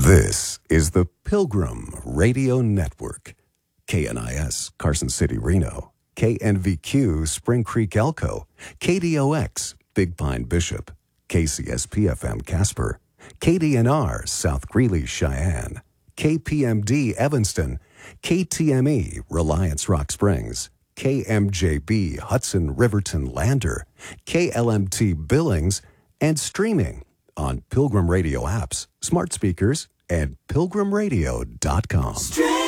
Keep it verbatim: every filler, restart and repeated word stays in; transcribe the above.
This is the Pilgrim Radio Network. K N I S, Carson City, Reno. K N V Q, Spring Creek, Elko. K D O X, Big Pine, Bishop. K C S P F M, Casper. K D N R, South Greeley, Cheyenne. K P M D, Evanston. K T M E, Reliance, Rock Springs. K M J B, Hudson, Riverton, Lander. K L M T, Billings. And streaming on Pilgrim Radio apps, smart speakers, and pilgrim radio dot com.